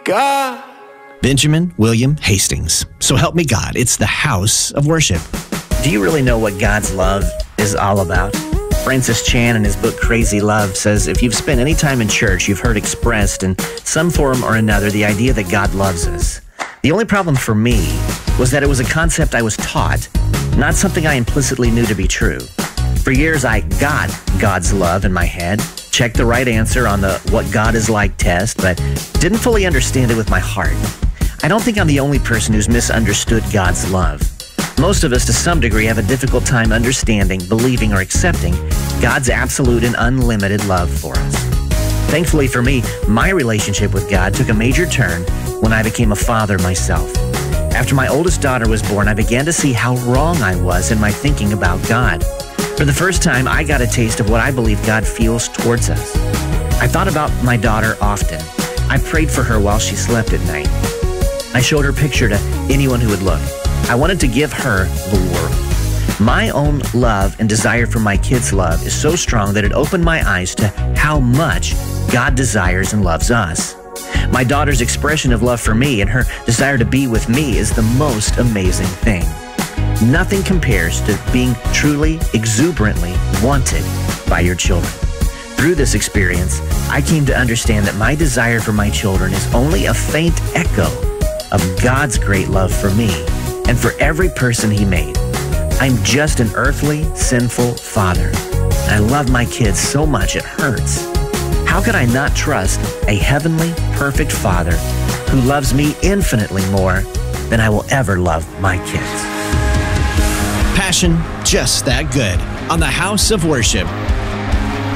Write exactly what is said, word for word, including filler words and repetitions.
God. Benjamin William Hastings. So help me God, it's the house of worship. Do you really know what God's love is all about? Francis Chan, in his book Crazy Love, says if you've spent any time in church, you've heard expressed in some form or another the idea that God loves us. The only problem for me was that it was a concept I was taught, not something I implicitly knew to be true. For years, I got God's love in my head, checked the right answer on the What God Is Like test, but didn't fully understand it with my heart. I don't think I'm the only person who's misunderstood God's love. Most of us, to some degree, have a difficult time understanding, believing, or accepting God's absolute and unlimited love for us. Thankfully for me, my relationship with God took a major turn when I became a father myself. After my oldest daughter was born, I began to see how wrong I was in my thinking about God. For the first time, I got a taste of what I believe God feels towards us. I thought about my daughter often. I prayed for her while she slept at night. I showed her picture to anyone who would look. I wanted to give her the world. My own love and desire for my kids' love is so strong that it opened my eyes to how much God desires and loves us. My daughter's expression of love for me and her desire to be with me is the most amazing thing. Nothing compares to being truly, exuberantly wanted by your children. Through this experience, I came to understand that my desire for my children is only a faint echo of God's great love for me and for every person He made. I'm just an earthly, sinful father. I love my kids so much it hurts. How could I not trust a heavenly, perfect Father who loves me infinitely more than I will ever love my kids? Passion just that good on the House of Worship.